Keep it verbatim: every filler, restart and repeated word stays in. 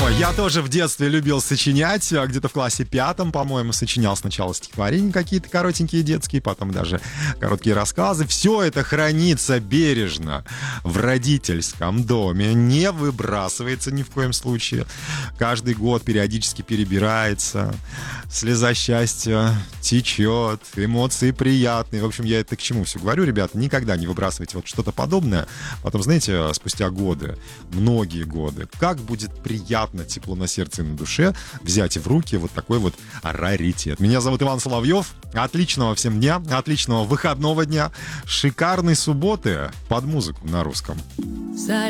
Ой, я тоже в детстве любил сочинять. Где-то в классе пятом, по-моему, сочинял сначала стихотворения какие-то коротенькие детские, потом даже короткие рассказы. Все это хранится бережно в родительском доме, не выбрасывается ни в коем случае. Каждый год периодически перебирается. Слеза счастья течет, эмоции приятные. В общем, я это к чему все говорю, ребята, никогда не выбрасывайте вот что-то подобное. Потом, знаете, спустя годы, многие годы, как будет приятно, тепло на сердце и на душе взять в руки вот такой вот раритет. Меня зовут Иван Соловьев. Отличного всем дня, отличного выходного дня, шикарной субботы под музыку на русском.